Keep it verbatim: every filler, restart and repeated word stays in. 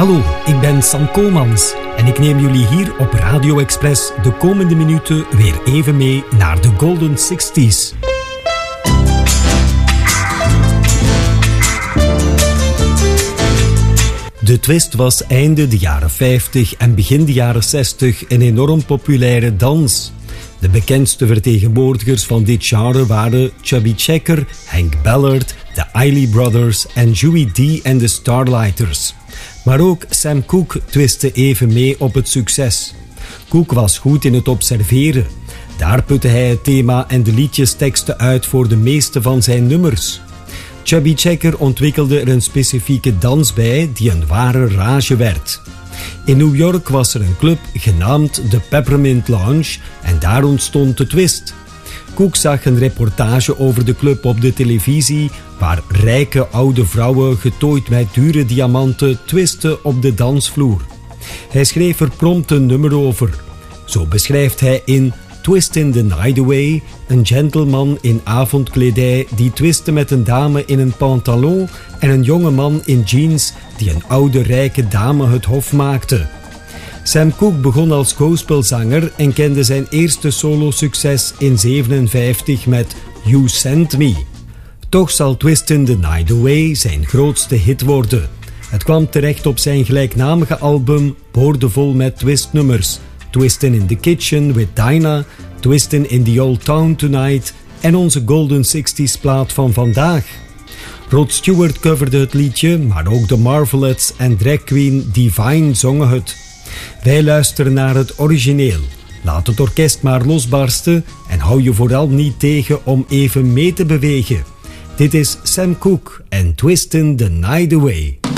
Hallo, ik ben Sam Komans en ik neem jullie hier op Radio Express de komende minuten weer even mee naar de Golden zestig's. De twist was einde de jaren vijftig en begin de jaren zestig een enorm populaire dans. De bekendste vertegenwoordigers van dit genre waren Chubby Checker, Hank Ballard, de Isley Brothers en Joey D en de Starlighters. Maar ook Sam Cooke twistte even mee op het succes. Cooke was goed in het observeren. Daar putte hij het thema en de liedjesteksten uit voor de meeste van zijn nummers. Chubby Checker ontwikkelde er een specifieke dans bij die een ware rage werd. In New York was er een club genaamd de Peppermint Lounge en daar ontstond de twist. Cooke zag een reportage over de club op de televisie waar rijke oude vrouwen getooid met dure diamanten twisten op de dansvloer. Hij schreef er prompt een nummer over. Zo beschrijft hij in Twistin' the Night Away een gentleman in avondkledij die twistte met een dame in een pantalon en een jonge man in jeans die een oude rijke dame het hof maakte. Sam Cooke begon als gospelzanger en kende zijn eerste solo-succes in zevenenvijftig met You Sent Me. Toch zal Twistin' the Night Away zijn grootste hit worden. Het kwam terecht op zijn gelijknamige album, boordevol met twistnummers. Twistin' in the Kitchen with Dinah, Twistin' in the Old Town Tonight en onze Golden zestig's plaat van vandaag. Rod Stewart coverde het liedje, maar ook de Marvelettes en drag queen Divine zongen het. Wij luisteren naar het origineel. Laat het orkest maar losbarsten en hou je vooral niet tegen om even mee te bewegen. Dit is Sam Cooke en Twistin' the Night Away.